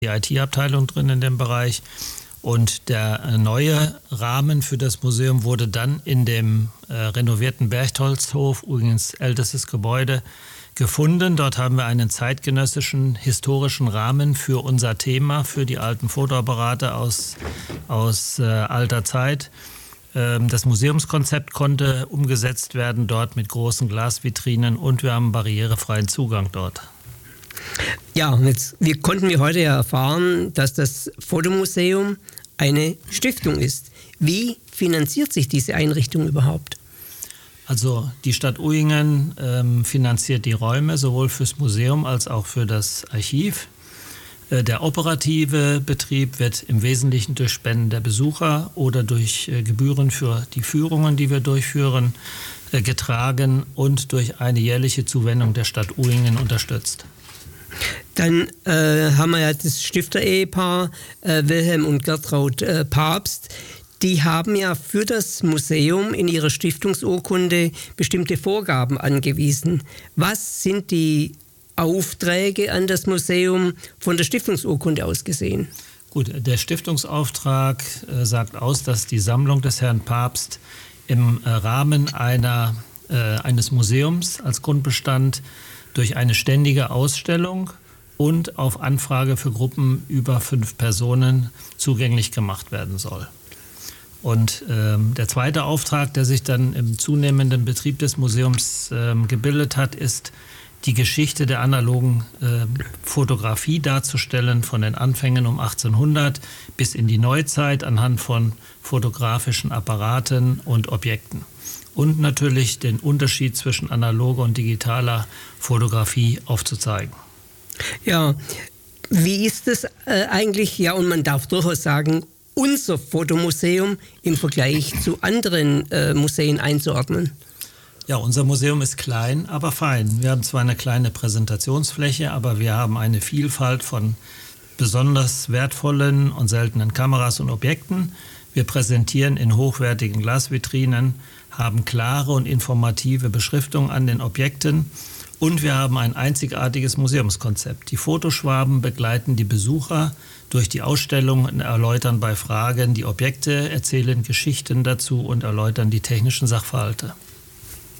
die IT-Abteilung drin in dem Bereich. Und der neue Rahmen für das Museum wurde dann in dem renovierten Berchtoldshof, übrigens ältestes Gebäude, gefunden. Dort haben wir einen zeitgenössischen historischen Rahmen für unser Thema, für die alten Fotoapparate aus alter Zeit. Das Museumskonzept konnte umgesetzt werden dort mit großen Glasvitrinen und wir haben barrierefreien Zugang dort. Ja, konnten wir heute ja erfahren, dass das Fotomuseum eine Stiftung ist. Wie finanziert sich diese Einrichtung überhaupt? Also die Stadt Uhingen finanziert die Räume sowohl fürs Museum als auch für das Archiv. Der operative Betrieb wird im Wesentlichen durch Spenden der Besucher oder durch Gebühren für die Führungen, die wir durchführen, getragen und durch eine jährliche Zuwendung der Stadt Uhingen unterstützt. Dann haben wir ja das Stifter-Ehepaar Wilhelm und Gertraud Pabst. Die haben ja für das Museum in ihrer Stiftungsurkunde bestimmte Vorgaben angewiesen. Was sind die Aufträge an das Museum von der Stiftungsurkunde aus gesehen? Gut, der Stiftungsauftrag sagt aus, dass die Sammlung des Herrn Pabst im Rahmen eines Museums als Grundbestand durch eine ständige Ausstellung und auf Anfrage für Gruppen über 5 Personen zugänglich gemacht werden soll. Und der zweite Auftrag, der sich dann im zunehmenden Betrieb des Museums gebildet hat, ist, die Geschichte der analogen Fotografie darzustellen, von den Anfängen um 1800 bis in die Neuzeit anhand von fotografischen Apparaten und Objekten. Und natürlich den Unterschied zwischen analoger und digitaler Fotografie aufzuzeigen. Ja, wie ist es eigentlich, ja, und man darf durchaus sagen, unser Fotomuseum im Vergleich zu anderen Museen einzuordnen? Ja, unser Museum ist klein, aber fein. Wir haben zwar eine kleine Präsentationsfläche, aber wir haben eine Vielfalt von besonders wertvollen und seltenen Kameras und Objekten. Wir präsentieren in hochwertigen Glasvitrinen, haben klare und informative Beschriftung an den Objekten und wir haben ein einzigartiges Museumskonzept. Die Fotoschwaben begleiten die Besucher durch die Ausstellung und erläutern bei Fragen die Objekte, erzählen Geschichten dazu und erläutern die technischen Sachverhalte.